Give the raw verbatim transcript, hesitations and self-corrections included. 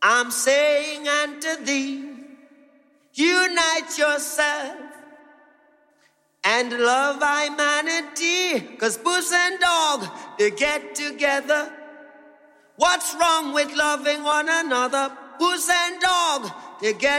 I'm saying unto thee, unite yourself and love humanity, 'cause puss and dog, they get together. What's wrong with loving one another? Puss and dog, they get